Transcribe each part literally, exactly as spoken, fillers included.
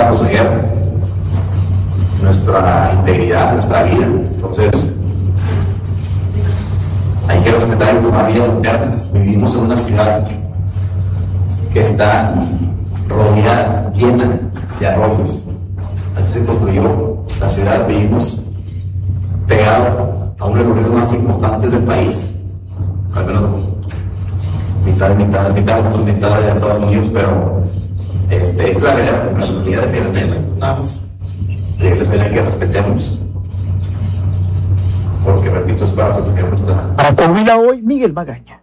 para proteger nuestra integridad, nuestra vida. Entonces, hay que respetar y tomar vías internas. Vivimos en una ciudad que está rodeada, llena de arroyos. Así se construyó la ciudad. Vivimos pegado a uno de los ríos más importantes del país, al menos mitad, mitad, mitad, mitad, mitad de Estados Unidos, pero este, es la realidad, la realidad de que nada más. Yo les pedí que respetemos, porque repito, es para proteger nuestra... Para Coahuila hoy, Miguel Magaña.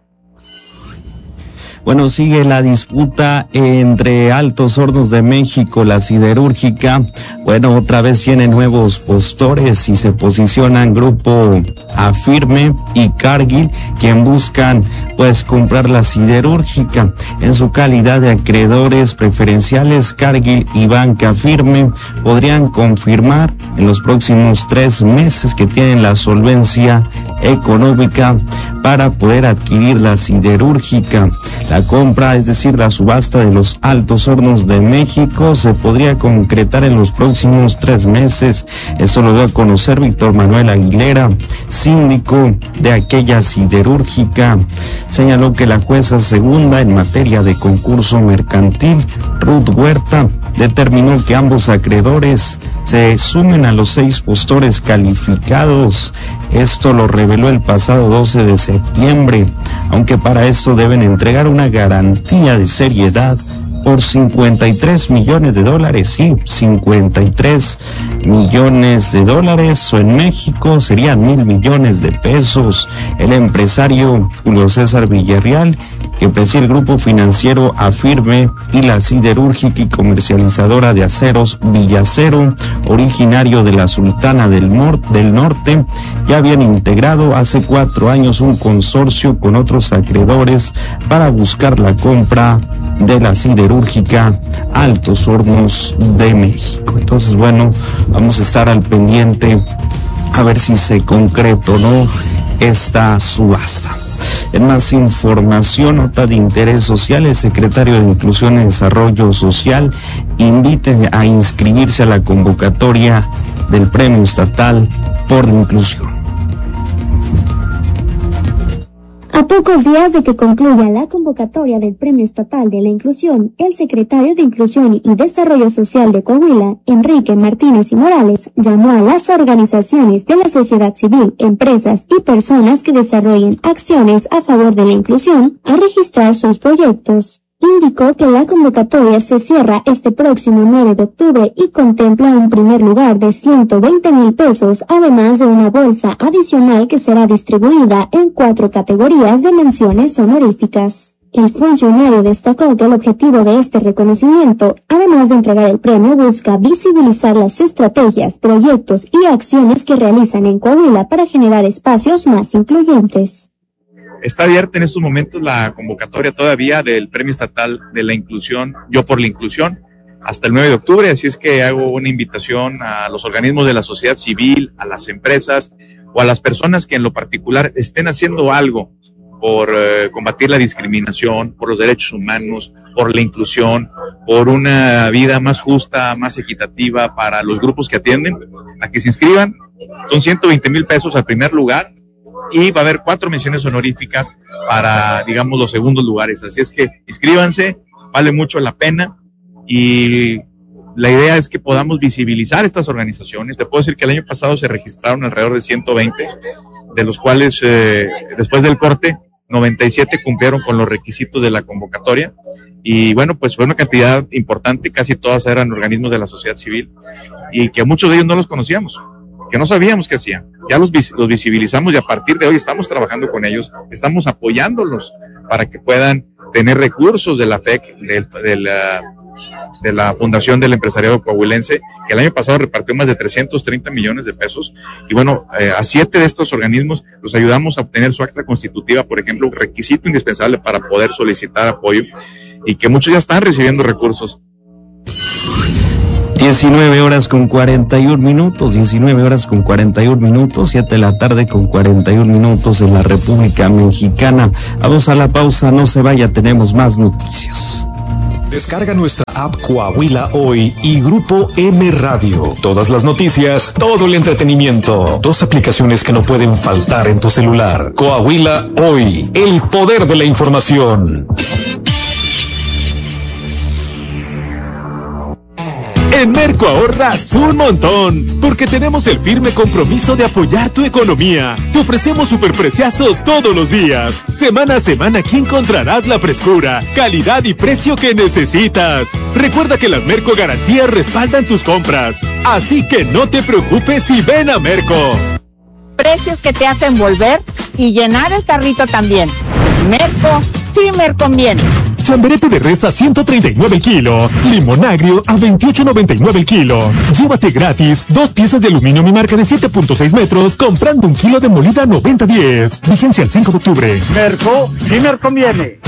Bueno, sigue la disputa entre Altos Hornos de México, la siderúrgica. Bueno, otra vez tiene nuevos postores y se posicionan Grupo Afirme y Cargill, quien buscan pues comprar la siderúrgica. En su calidad de acreedores preferenciales, Cargill y Banca Afirme podrían confirmar en los próximos tres meses que tienen la solvencia económica para poder adquirir la siderúrgica. La compra, es decir, la subasta de los Altos Hornos de México, se podría concretar en los próximos tres meses. Esto lo dio a conocer Víctor Manuel Aguilera, síndico de aquella siderúrgica. Señaló que la jueza segunda en materia de concurso mercantil, Ruth Huerta, determinó que ambos acreedores se sumen a los seis postores calificados. Esto lo reveló el pasado doce de septiembre, aunque para esto deben entregar una garantía de seriedad por cincuenta y tres millones de dólares, sí, cincuenta y tres millones de dólares, o en México serían mil millones de pesos. El empresario Julio César Villarreal, que preside el grupo financiero Afirme, y la siderúrgica y comercializadora de aceros Villacero, originario de la Sultana del, Mor- del Norte, ya habían integrado hace cuatro años un consorcio con otros acreedores para buscar la compra de la siderúrgica Altos Hornos de México. Entonces, bueno, vamos a estar al pendiente a ver si se concreta o no esta subasta. En más información, nota de interés social, el secretario de Inclusión y Desarrollo Social invita a inscribirse a la convocatoria del Premio Estatal por la Inclusión. A pocos días de que concluya la convocatoria del Premio Estatal de la Inclusión, el secretario de Inclusión y Desarrollo Social de Coahuila, Enrique Martínez y Morales, llamó a las organizaciones de la sociedad civil, empresas y personas que desarrollen acciones a favor de la inclusión a registrar sus proyectos. Indicó que la convocatoria se cierra este próximo nueve de octubre y contempla un primer lugar de ciento veinte mil pesos, además de una bolsa adicional que será distribuida en cuatro categorías de menciones honoríficas. El funcionario destacó que el objetivo de este reconocimiento, además de entregar el premio, busca visibilizar las estrategias, proyectos y acciones que realizan en Coahuila para generar espacios más incluyentes. Está abierta en estos momentos la convocatoria todavía del Premio Estatal de la Inclusión, Yo por la Inclusión, hasta el nueve de octubre, así es que hago una invitación a los organismos de la sociedad civil, a las empresas o a las personas que en lo particular estén haciendo algo por eh, combatir la discriminación, por los derechos humanos, por la inclusión, por una vida más justa, más equitativa para los grupos que atienden, a que se inscriban. Son ciento veinte mil pesos al primer lugar, y va a haber cuatro menciones honoríficas para, digamos, los segundos lugares. Así es que inscríbanse, vale mucho la pena, y la idea es que podamos visibilizar estas organizaciones. Te puedo decir que el año pasado se registraron alrededor de ciento veinte, de los cuales eh, después del corte noventa y siete cumplieron con los requisitos de la convocatoria, y bueno, pues fue una cantidad importante, casi todas eran organismos de la sociedad civil, y que muchos de ellos no los conocíamos, que no sabíamos qué hacían. Ya los, los visibilizamos, y a partir de hoy estamos trabajando con ellos, estamos apoyándolos para que puedan tener recursos de la F E C, de, de, la, de la Fundación del Empresariado Coahuilense, que el año pasado repartió más de trescientos treinta millones de pesos, y bueno, eh, a siete de estos organismos los ayudamos a obtener su acta constitutiva, por ejemplo, requisito indispensable para poder solicitar apoyo, y que muchos ya están recibiendo recursos. diecinueve horas con cuarenta y un minutos, diecinueve horas con cuarenta y un minutos, siete de la tarde con cuarenta y un minutos en la República Mexicana. Vamos a la pausa, no se vaya, tenemos más noticias. Descarga nuestra app Coahuila Hoy y Grupo M Radio. Todas las noticias, todo el entretenimiento. Dos aplicaciones que no pueden faltar en tu celular. Coahuila Hoy, el poder de la información. En Merco ahorras un montón, porque tenemos el firme compromiso de apoyar tu economía. Te ofrecemos superpreciazos todos los días. Semana a semana aquí encontrarás la frescura, calidad y precio que necesitas. Recuerda que las Merco Garantías respaldan tus compras, así que no te preocupes y ven a Merco. Precios que te hacen volver y llenar el carrito también. Merco, sí me conviene. Chamberete de res a ciento treinta y nueve el kilo. Limón agrio a veintiocho noventa y nueve el kilo. Llévate gratis dos piezas de aluminio mi marca de siete punto seis metros comprando un kilo de molida noventa diez. Vigencia el cinco de octubre. Merco, sí me conviene.